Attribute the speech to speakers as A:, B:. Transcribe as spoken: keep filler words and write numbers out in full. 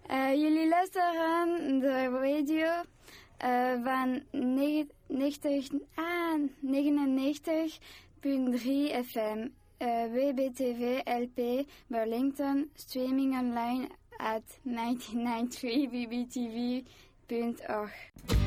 A: Uh, jullie luisteren de radio uh, van negentig, ah, negenennegentig punt drie F M. Uh, W B T V L P Burlington, streaming online at negen negen drie b b t v punt org.